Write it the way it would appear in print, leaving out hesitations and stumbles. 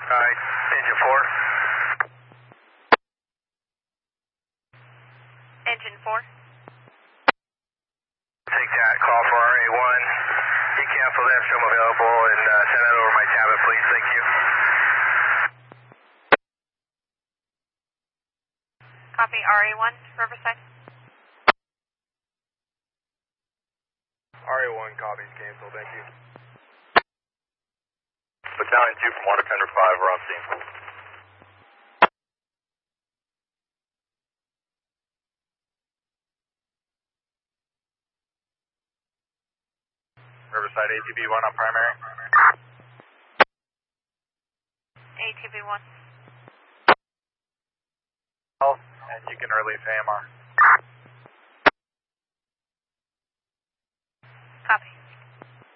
Alright, engine 4. Engine 4. Take that, call for RA1. You cancel that, show them available, and send that over my tablet, please. Thank you. Copy RA1, Riverside. RA1 copies canceled, thank you. Battalion 2 from Water Tender 5, we're on scene. Riverside ATB 1 on primary. ATB 1. And you can relieve AMR.